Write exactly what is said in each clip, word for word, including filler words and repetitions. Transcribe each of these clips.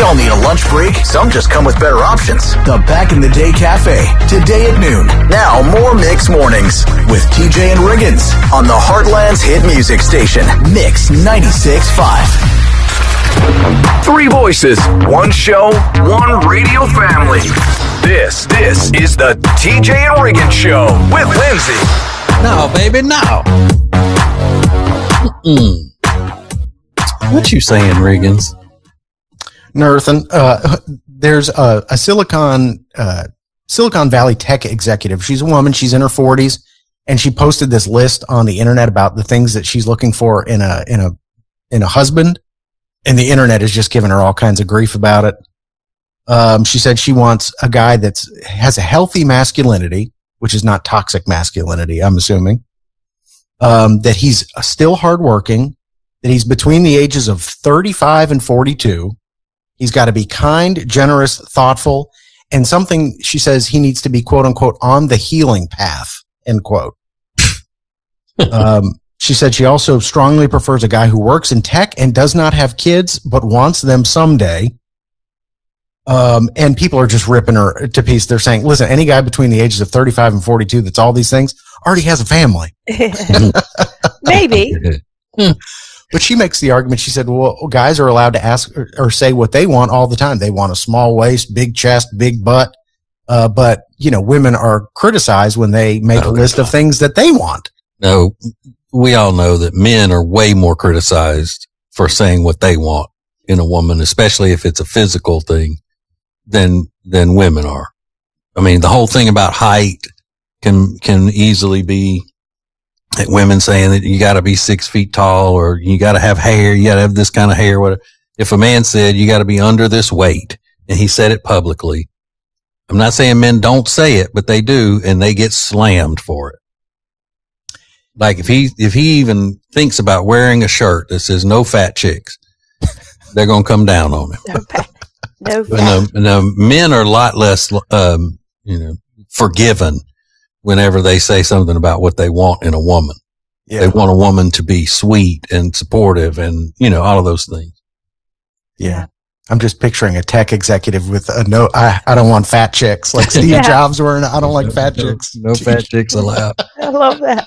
all need a lunch break. Some just come with better options. The Back in the Day Cafe, today at noon. Now, more Mix Mornings with T J and Riggins on the Heartland's hit music station, Mix ninety-six point five. Three voices, one show, one radio family. This, this is the T J and Riggins Show with Lindsay. No, baby, no. Mm-mm. What you saying, Riggins? Nerthan, uh, there's a, a Silicon uh, Silicon Valley tech executive. She's a woman. She's in her forties, and she posted this list on the internet about the things that she's looking for in a in a in a husband. And the internet is just giving her all kinds of grief about it. Um, she said she wants a guy that's has a healthy masculinity, which is not toxic masculinity, I'm assuming. Um, that he's still hardworking, that he's between the ages of thirty-five and forty-two. He's got to be kind, generous, thoughtful, and something she says he needs to be, quote unquote, on the healing path, end quote. um, She said she also strongly prefers a guy who works in tech and does not have kids, but wants them someday. Um, and people are just ripping her to pieces. They're saying, listen, any guy between the ages of thirty-five and forty-two that's all these things already has a family. Maybe. But she makes the argument. She said, well, guys are allowed to ask or, or say what they want all the time. They want a small waist, big chest, big butt. Uh, but, you know, women are criticized when they make oh, a list God. of things that they want. No. We all know that men are way more criticized for saying what they want in a woman, especially if it's a physical thing, than, than women are. I mean, the whole thing about height can, can easily be women saying that you gotta be six feet tall or you gotta have hair, you gotta have this kind of hair, whatever. If a man said you gotta be under this weight and he said it publicly, I'm not saying men don't say it, but they do and they get slammed for it. Like if he, if he even thinks about wearing a shirt that says no fat chicks, they're going to come down on him. No fat. No fat. And, uh, and, uh, men are a lot less, um, you know, forgiven whenever they say something about what they want in a woman. Yeah. They want a woman to be sweet and supportive and, you know, all of those things. Yeah. I'm just picturing a tech executive with a no, I, I don't want fat chicks. Like Steve yeah. Jobs wearing, I don't like fat no, chicks. No fat chicks allowed. I love that.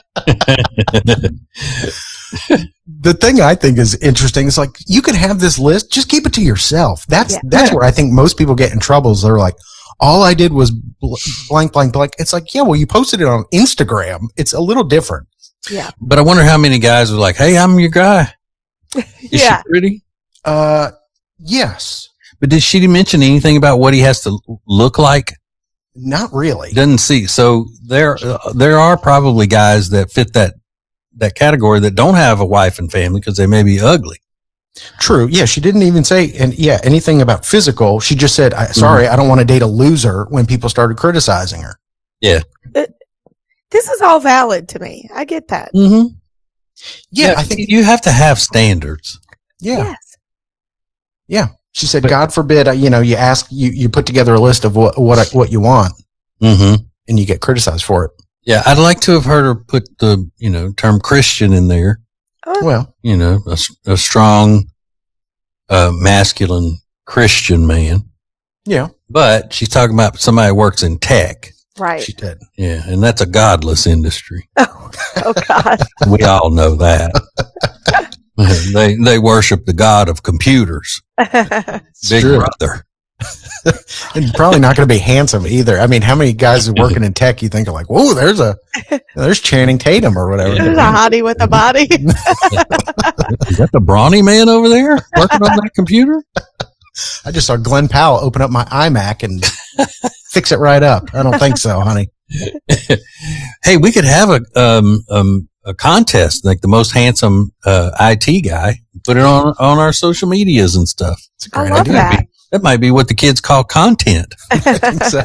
The thing I think is interesting is like, you can have this list, just keep it to yourself. That's, yeah. that's where I think most people get in trouble is they're like, all I did was blank, blank, blank. It's like, yeah, well, you posted it on Instagram. It's a little different. Yeah. But I wonder how many guys are like, hey, I'm your guy. Is yeah. she pretty? Uh, Yes. But did she mention anything about what he has to look like? Not really. Doesn't see. So there, uh, there are probably guys that fit that, that category that don't have a wife and family because they may be ugly. True. Yeah. She didn't even say, and yeah, anything about physical. She just said, I, sorry, mm-hmm. I don't want to date a loser when people started criticizing her. Yeah. Uh, this is all valid to me. I get that. Mm-hmm. Yeah, yeah. I think you have to have standards. Yeah. Yes. Yeah. She said, God forbid, you know, you ask, you, you put together a list of what, what, what you want mm-hmm. and you get criticized for it. Yeah. I'd like to have heard her put the, you know, term Christian in there. Oh. Well, you know, a, a strong, uh, masculine Christian man. Yeah. But she's talking about somebody who works in tech. Right. She did. Yeah. And that's a godless industry. Oh, oh God. We all know that. They they worship the god of computers, Big true. Brother. And probably not going to be handsome either. I mean, how many guys working in tech you think are like, whoa, there's a there's Channing Tatum or whatever. There's a hottie with a body. Is that the brawny man over there working on that computer? I just saw Glenn Powell open up my iMac and fix it right up. I don't think so, honey. Hey, we could have a um um. a contest, like the most handsome uh, I T guy, put it on on our social medias and stuff. It's a great I love idea. that. That might be what the kids call content. I think so.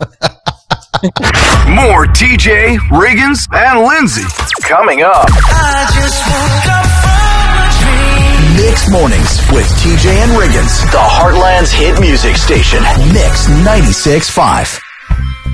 More T J, Riggins, and Lindsay coming up. I just woke up from a dream. Mix Mornings with T J and Riggins, the Heartland's hit music station, Mix ninety-six point five.